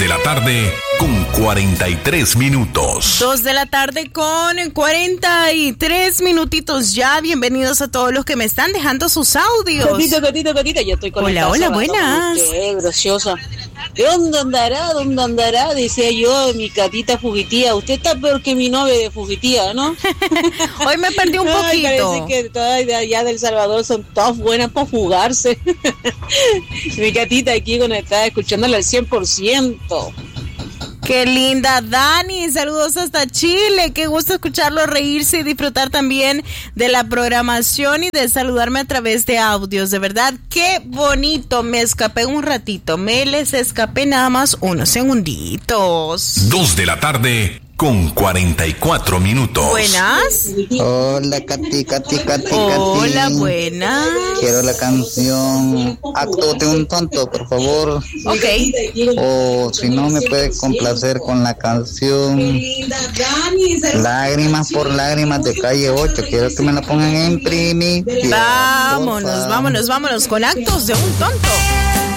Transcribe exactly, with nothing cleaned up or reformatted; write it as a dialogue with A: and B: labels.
A: de la tarde con cuarenta y tres minutos.
B: Dos de la tarde con cuarenta y tres minutitos ya. Bienvenidos a todos los que me están dejando sus audios.
C: Gatito, gatito, gatita, yo estoy con
B: Hola, hola, buenas.
C: Qué graciosa. ¿De dónde andará? ¿Dónde andará? Decía yo, mi gatita fugitiva. Usted está peor que mi novia de fugitiva, ¿no?
B: Hoy me perdí un poquito.
C: Ay, parece que todas de allá del Salvador son todas buenas para fugarse. Mi gatita aquí conectada, escuchándola al cien por ciento.
B: Qué linda, Dani, saludos hasta Chile, qué gusto escucharlo reírse y disfrutar también de la programación y de saludarme a través de audios, de verdad, qué bonito, me escapé un ratito, me les escapé nada más unos segunditos.
A: Dos de la tarde con cuarenta y cuatro minutos.
B: Buenas.
D: Hola, Katy, Katy, Katy,
B: Hola,
D: Katy.
B: buenas.
D: Quiero la canción Acto de un tonto, por favor.
B: Ok.
D: O si no, me puede complacer con la canción Lágrimas por Lágrimas de Calle ocho. Quiero que me la pongan en primicia.
B: Vámonos, vámonos, vámonos con Actos de un tonto.